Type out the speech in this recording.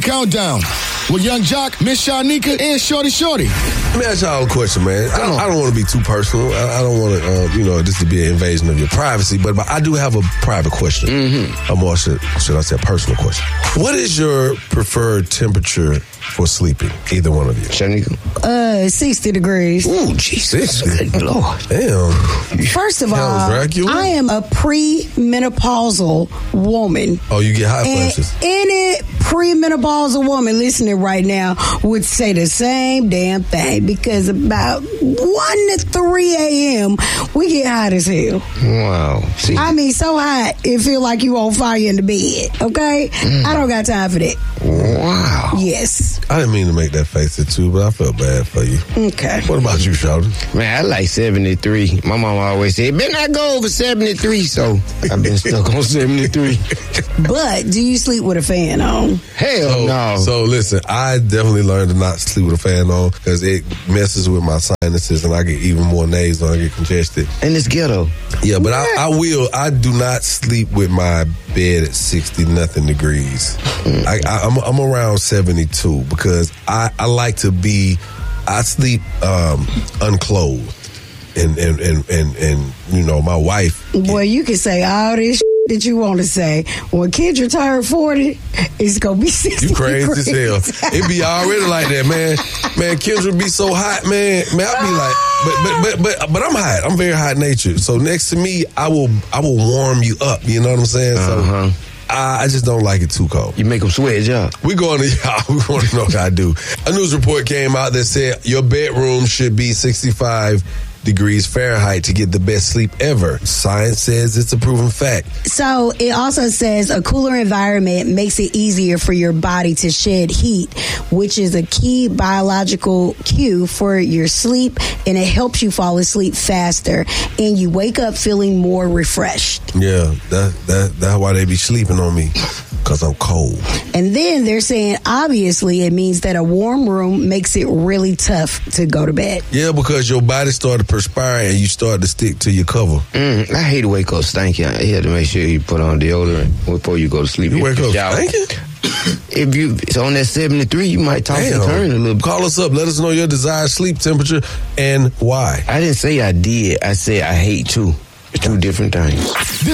Countdown with Young Jock, Miss Shanika, and Shorty. Let me ask y'all a question, man. I don't want to be too personal. I don't want to, this to be an invasion of your privacy, but I do have a private question. Mm-hmm. A more, should I say, a personal question. What is your preferred temperature for sleeping? Either one of you. Shanika? 60 degrees. Ooh, Jesus. Good Lord. Damn. First of all, Dracula? I am a premenopausal woman. Oh, you get hot flashes. Any premenopausal woman listening right now would say the same damn thing, because about 1 to 3 a.m. we get hot as hell. Wow. See? I mean, so hot it feel like you on fire in the bed. Okay? I don't got time for that. Wow. Yes. I didn't mean to make that face at you, but I felt bad for you. Okay. What about you, Sheldon? Man, I like 73. My mama always said, better not go over 73, so I've been stuck on 73. But do you sleep with a fan on? Hell no. So listen, I definitely learned to not sleep with a fan on because it messes with my sinuses and I get even more nasal, I get congested. And it's ghetto. Yeah, but I do not sleep with my bed at 60-nothing degrees. I'm around 72 because I like to be, I sleep unclothed. And my wife. Boy, you can say all this that you want to say. When Kendra turn 40, it's going to be 60 You crazy as hell. It be already like that, man. Man, Kendra be so hot, man. Man, I be like, but I'm hot. I'm very hot natured. So next to me, I will warm you up. You know what I'm saying? So I just don't like it too cold. You make them sweat, yeah. We going to know what I do. A news report came out that said your bedroom should be 65 degrees Fahrenheit to get the best sleep ever. Science says it's a proven fact. So it also says a cooler environment makes it easier for your body to shed heat, which is a key biological cue for your sleep, and it helps you fall asleep faster, and you wake up feeling more refreshed. Yeah, that's why they be sleeping on me. Because I'm cold. And then they're saying, obviously, it means that a warm room makes it really tough to go to bed. Yeah, because your body started to perspire and you start to stick to your cover. I hate to wake up stinking. You have to make sure you put on deodorant before you go to sleep. You wake up stinking? If it's on that 73, you might toss and turn a little bit. Call us up. Let us know your desired sleep temperature and why. I didn't say I did. I said I hate to. It's two different things.